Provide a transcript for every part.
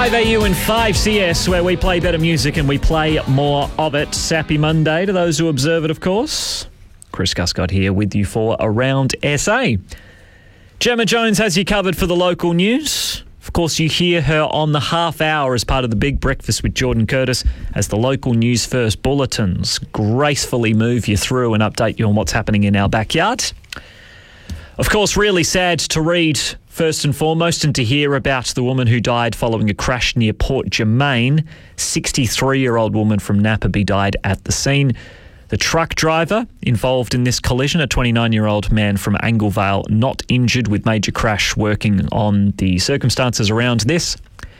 5AU and 5CS, where we play better music and we play more of it. Happy Monday to those who observe it, of course. Chris Guscott here with you for Around SA. Gemma Jones has you covered for the local news. Of course, you hear her on the half hour as part of the Big Breakfast with Jordan Curtis as the local news first bulletins gracefully move you through and update you on what's happening in our backyard. Of course, really sad to read first and foremost and to hear about the woman who died following a crash near Port Germain. 63-year-old woman from Napperby died at the scene. The truck driver involved in this collision, a 29-year-old man from Anglevale, not injured with major crash, working on the circumstances around this.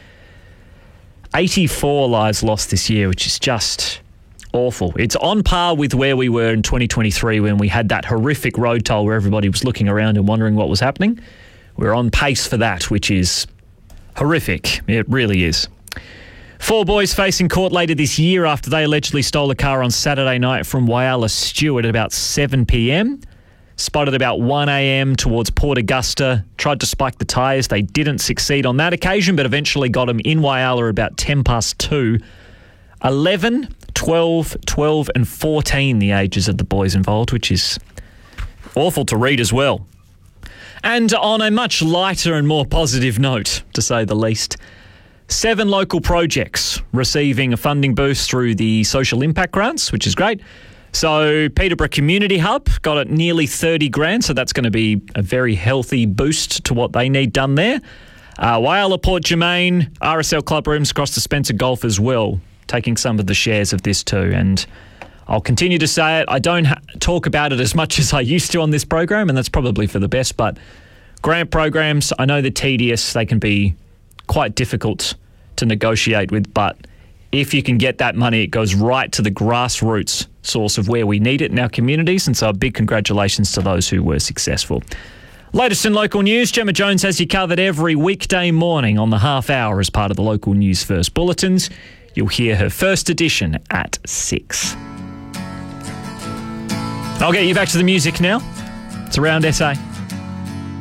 84 lives lost this year, which is just awful. It's on par with where we were in 2023 when we had that horrific road toll where everybody was looking around and wondering what was happening. We're on pace for that, which is horrific. It really is. 4 boys facing court later this year after they allegedly stole a car on Saturday night from Whyalla Stewart at about 7 p.m. Spotted about 1 a.m. towards Port Augusta. Tried to spike the tyres. They didn't succeed on that occasion, but eventually got them in Whyalla about 10 past 2. 11, 12, 12 and 14 the ages of the boys involved, which is awful to read as well. And on a much lighter and more positive note, to say the least, 7 local projects receiving a funding boost through the social impact grants, which is great. So Peterborough Community Hub got it nearly 30 grand, so that's going to be a very healthy boost to what they need done there. Whyalla Port Germain, RSL Club Rooms across the Spencer Golf as well, taking some of the shares of this too. And I'll continue to say it. I don't talk about it as much as I used to on this program, and that's probably for the best, but grant programs, I know they're tedious. They can be quite difficult to negotiate with, but if you can get that money, it goes right to the grassroots source of where we need it in our communities, and so a big congratulations to those who were successful. Latest in local news, Gemma Jones has you covered every weekday morning on the half hour as part of the local news first bulletins. You'll hear her first edition at 6. I'll get you back to the music now. It's Around SA.